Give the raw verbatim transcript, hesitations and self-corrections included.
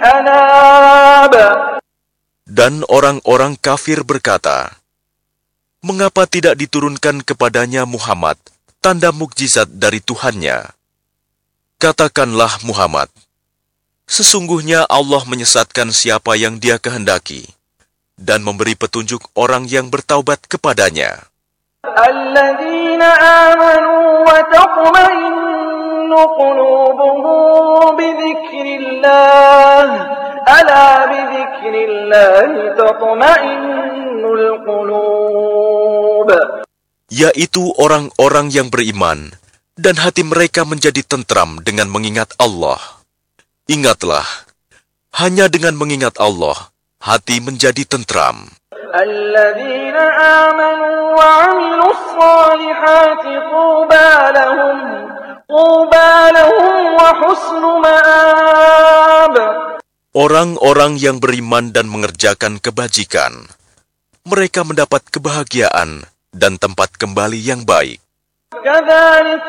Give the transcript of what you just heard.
أناب. Dan orang-orang kafir berkata, "Mengapa tidak diturunkan kepadanya Muhammad tanda mukjizat dari Tuhannya?" Katakanlah Muhammad, sesungguhnya Allah menyesatkan siapa yang Dia kehendaki dan memberi petunjuk orang yang bertaubat kepadanya. الذين آمنوا وتطمئن قلوبهم بذكر الله ألا بذكر الله تطمئن القلوب. Yaitu orang-orang yang beriman dan hati mereka menjadi tentram dengan mengingat Allah. Ingatlah, hanya dengan mengingat Allah, hati menjadi tentram. الذين آمنوا وعملوا الصالحات طوبى لهم طوبى لهم وحسن مآب. Orang-orang yang beriman dan mengerjakan kebajikan, mereka mendapat kebahagiaan dan tempat kembali yang baik. كذلك